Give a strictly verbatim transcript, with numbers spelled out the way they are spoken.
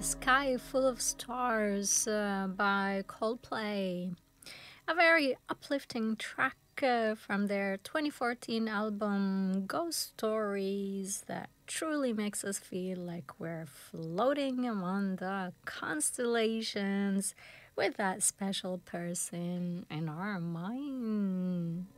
Sky Full of Stars uh, by Coldplay. A very uplifting track uh, from their twenty fourteen album Ghost Stories that truly makes us feel like we're floating among the constellations with that special person in our mind.